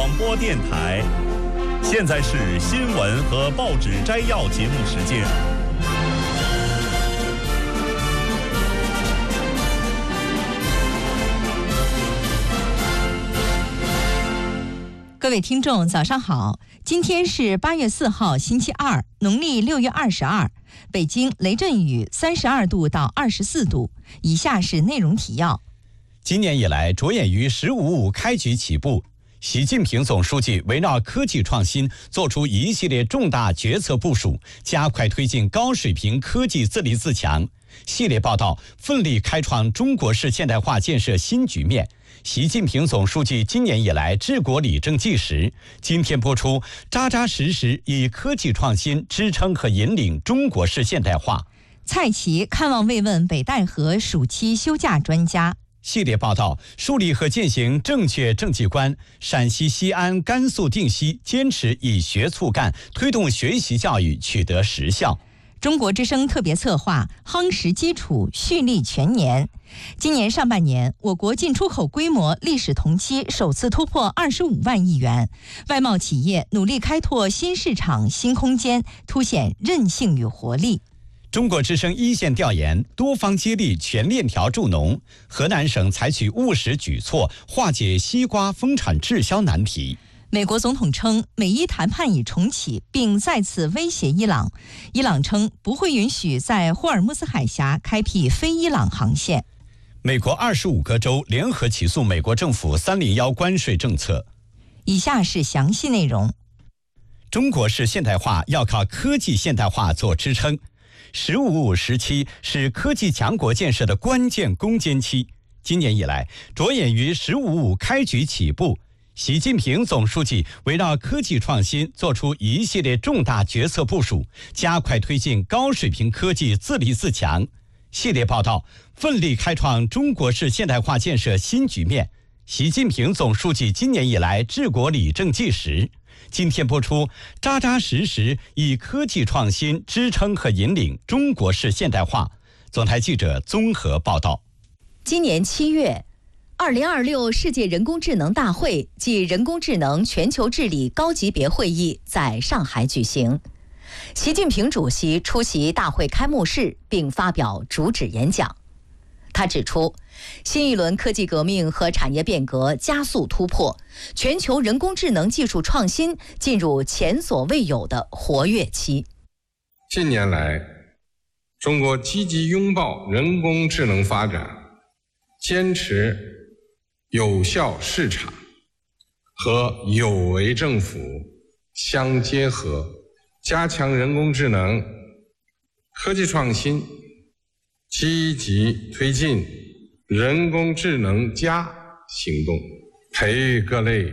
广播电台。现在是新闻和报纸摘要节目时间。 各位听众，早上好！今天是8月4号，星期二，农历6月22。北京雷阵雨32度到24度。以下是内容提要。 今年以来，着眼于“15+5”开局起步，习近平总书记围绕科技创新作出一系列重大决策部署，加快推进高水平科技自立自强。系列报道奋力开创中国式现代化建设新局面。习近平总书记今年以来治国理政纪实。今天播出，扎扎实实以科技创新支撑和引领中国式现代化。 蔡奇看望慰问北戴河暑期休假专家。 系列报道树立和践行正确政绩观。陕西西安、甘肃定西坚持以学促干，推动学习教育取得实效。 中国之声特别策划夯实基础，蓄力全年。今年上半年，我国进出口规模历史同期首次突破25万亿元，外贸企业努力开拓新市场、新空间，凸显韧性与活力。 中国之声一线调研，多方接力，全链条助农。河南省采取务实举措，化解西瓜丰产滞销难题。 美国总统称美伊谈判已重启，并再次威胁伊朗。伊朗称不会允许在霍尔木兹海峡开辟非伊朗航线。 美国25个州联合起诉美国政府301关税政策。 以下是详细内容。 中国式现代化要靠科技现代化做支撑。“15+5”时期是科技强国建设的关键攻坚期。今年以来，着眼于“15+5”开局起步。习近平总书记围绕科技创新作出一系列重大决策部署，加快推进高水平科技自立自强。系列报道奋力开创中国式现代化建设新局面。习近平总书记今年以来治国理政纪实。今天播出，扎扎实实以科技创新支撑和引领中国式现代化。总台记者综合报道。 今年7月，2026世界人工智能大会暨人工智能全球治理高级别会议在上海举行。习近平主席出席大会开幕式并发表主旨演讲。他指出，新一轮科技革命和产业变革加速突破，全球人工智能技术创新进入前所未有的活跃期。 近年来，中国积极拥抱人工智能发展，坚持有效市场和有为政府相结合，加强人工智能科技创新，积极推进人工智能+行动，培育各类